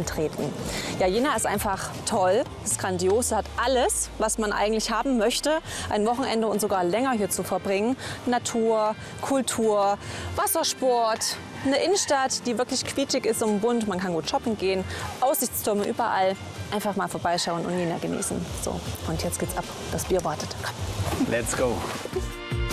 antreten. Ja, Jena ist einfach toll, ist grandios, hat alles, was man eigentlich haben möchte, ein Wochenende und sogar länger hier zu verbringen. Natur, Kultur, Wassersport, eine Innenstadt, die wirklich quietschig ist und bunt. Man kann gut shoppen gehen, Aussichtstürme überall. Einfach mal vorbeischauen und Jena genießen. So, und jetzt geht's ab. Das Bier wartet. Komm. Let's go.